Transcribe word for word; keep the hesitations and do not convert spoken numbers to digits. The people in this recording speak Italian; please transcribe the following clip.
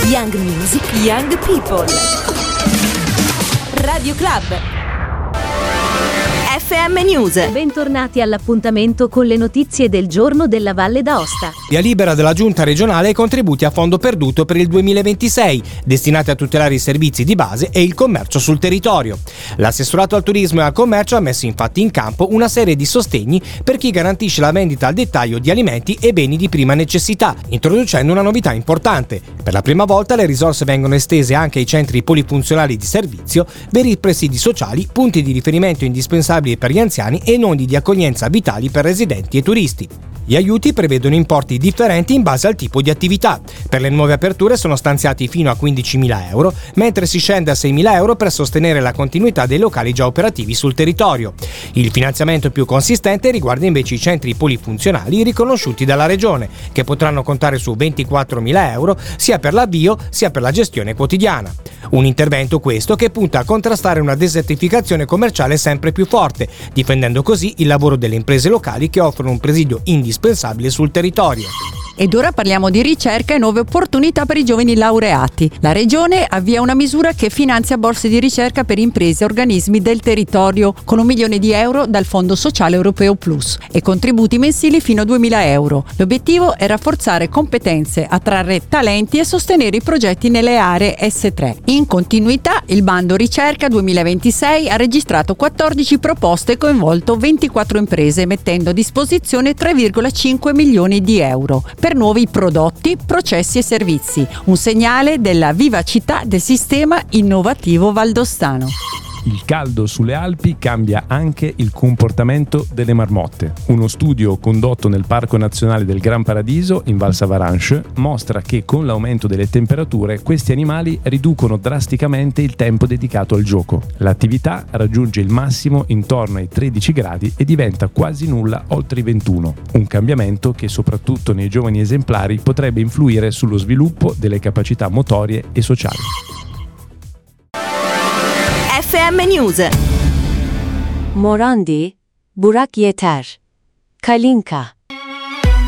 Young Music, Young People. Radio Club. F M News. Bentornati all'appuntamento con le notizie del giorno della Valle d'Aosta. Via libera della Giunta regionale ai contributi a fondo perduto per il duemilaventisei, destinati a tutelare i servizi di base e il commercio sul territorio. L'assessorato al turismo e al commercio ha messo infatti in campo una serie di sostegni per chi garantisce la vendita al dettaglio di alimenti e beni di prima necessità, introducendo una novità importante. Per la prima volta le risorse vengono estese anche ai centri polifunzionali di servizio, veri presidi sociali, punti di riferimento indispensabili per gli anziani e nodi di accoglienza vitali per residenti e turisti. Gli aiuti prevedono importi differenti in base al tipo di attività. Per le nuove aperture sono stanziati fino a quindicimila euro, mentre si scende a seimila euro per sostenere la continuità dei locali già operativi sul territorio. Il finanziamento più consistente riguarda invece i centri polifunzionali riconosciuti dalla Regione, che potranno contare su ventiquattromila euro sia per l'avvio sia per la gestione quotidiana. Un intervento questo che punta a contrastare una desertificazione commerciale sempre più forte, difendendo così il lavoro delle imprese locali che offrono un presidio indispensabile sul territorio. Ed ora parliamo di ricerca e nuove opportunità per i giovani laureati. La Regione avvia una misura che finanzia borse di ricerca per imprese e organismi del territorio con un milione di euro dal Fondo Sociale Europeo Plus e contributi mensili fino a duemila euro. L'obiettivo è rafforzare competenze, attrarre talenti e sostenere i progetti nelle aree S tre. In continuità, il bando ricerca duemilaventisei ha registrato quattordici proposte e coinvolto ventiquattro imprese, mettendo a disposizione tre virgola cinque milioni di euro per nuovi prodotti, processi e servizi, un segnale della vivacità del sistema innovativo valdostano. Il caldo sulle Alpi cambia anche il comportamento delle marmotte. Uno studio condotto nel Parco Nazionale del Gran Paradiso, in Val Savaranche, mostra che con l'aumento delle temperature questi animali riducono drasticamente il tempo dedicato al gioco. L'attività raggiunge il massimo intorno ai tredici gradi e diventa quasi nulla oltre i ventuno. Un cambiamento che soprattutto nei giovani esemplari potrebbe influire sullo sviluppo delle capacità motorie e sociali. F M News. Morandi, Burak Yeter, Kalinka.